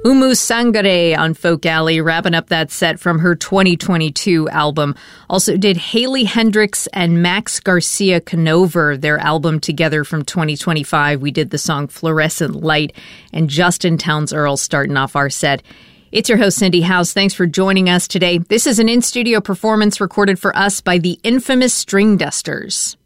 Umu Sangare on Folk Alley, wrapping up that set from her 2022 album. Also did Haley Hendricks and Max Garcia Canover, their album together from 2025. We did the song Fluorescent Light, and Justin Townes Earle starting off our set. It's your host, Cindy House. Thanks for joining us today. This is an in-studio performance recorded for us by the infamous String Dusters.